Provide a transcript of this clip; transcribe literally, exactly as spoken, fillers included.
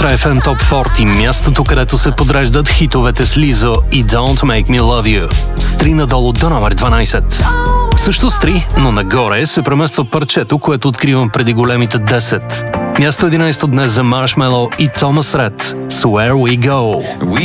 Утре еф ем Топ сорок, мястото, където се подреждат хитовете с Лизо и Don't Make Me Love You. С три надолу до номер дванайсет. Също с три, но нагоре се премества парчето, което откривам преди големите десет. Място единайсето днес за Marshmello и Thomas Rhett. Where We Go.